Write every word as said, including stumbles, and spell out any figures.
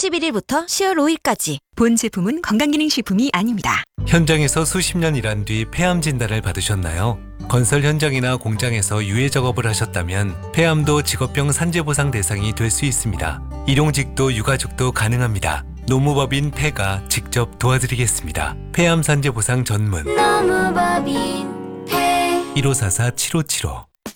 삼십일 일부터 시월 오 일까지. 본 제품은 건강기능식품이 아닙니다. 현장에서 수십 년 일한 뒤 폐암 진단을 받으셨나요? 건설 현장이나 공장에서 유해 작업을 하셨다면 폐암도 직업병 산재보상 대상이 될 수 있습니다. 일용직도 유가족도 가능합니다. 노무법인 폐가 직접 도와드리겠습니다. 폐암 산재보상 전문 노무법인 폐 일오사사 칠오칠오